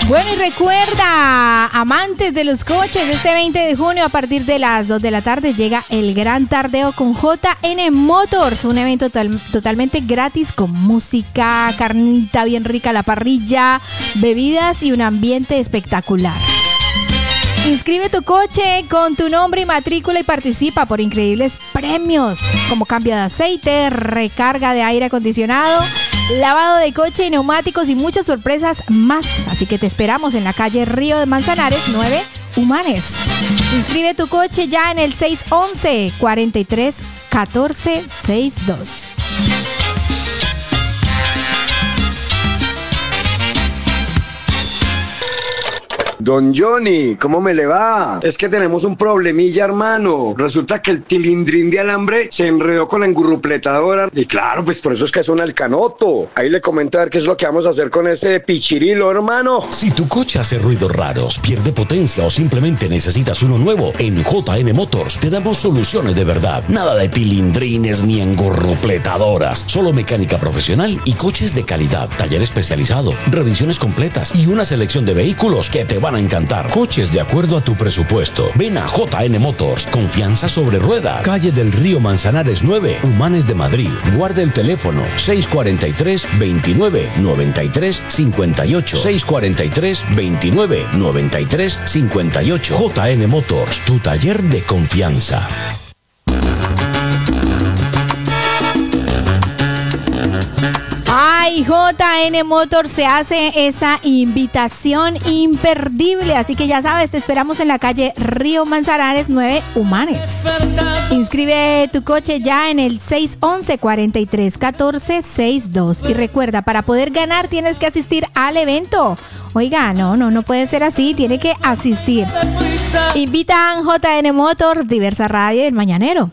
Bueno, y recuerda, amantes de los coches, este 20 de junio a partir de las 2 de la tarde llega el Gran Tardeo con JN Motors, un evento totalmente gratis con música, carnita bien rica a la parrilla, bebidas y un ambiente espectacular. Inscribe tu coche con tu nombre y matrícula y participa por increíbles premios como cambio de aceite, recarga de aire acondicionado, lavado de coche y neumáticos y muchas sorpresas más. Así que te esperamos en la calle Río de Manzanares 9, Humanes. Inscribe tu coche ya en el 611-43-1462. Don Johnny, ¿cómo me le va? Es que tenemos un problemilla, hermano. Resulta que el tilindrín de alambre se enredó con la engurrupletadora. Y claro, pues por eso es que suena el canoto. Ahí le comento a ver qué es lo que vamos a hacer con ese pichirilo, hermano. Si tu coche hace ruidos raros, pierde potencia o simplemente necesitas uno nuevo, en JN Motors te damos soluciones de verdad. Nada de tilindrines ni engurrupletadoras. Solo mecánica profesional y coches de calidad. Taller especializado, revisiones completas y una selección de vehículos que te van a encantar. Coches de acuerdo a tu presupuesto. Ven a JN Motors. Confianza sobre ruedas. Calle del Río Manzanares 9, Humanes de Madrid. Guarda el teléfono 643-29-93-58. 643-29-93-58. JN Motors, tu taller de confianza. Ay, JN Motors se hace esa invitación imperdible, así que ya sabes, te esperamos en la calle Río Manzanares 9, Humanes. Inscribe tu coche ya en el 611-43-1462 y recuerda, para poder ganar tienes que asistir al evento. Oiga, no puede ser así, tiene que asistir. Invitan JN Motors, Diversa Radio y El Mañanero.